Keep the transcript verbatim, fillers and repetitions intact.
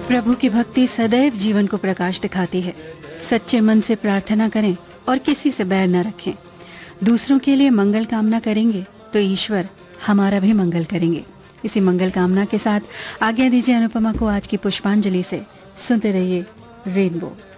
प्रभु की भक्ति सदैव जीवन को प्रकाश दिखाती है। सच्चे मन से प्रार्थना करें और किसी से बैर न रखें। दूसरों के लिए मंगल कामना करेंगे तो ईश्वर हमारा भी मंगल करेंगे। इसी मंगल कामना के साथ आज्ञा दीजिए अनुपमा को आज की पुष्पांजलि से। सुनते रहिए रेनबो।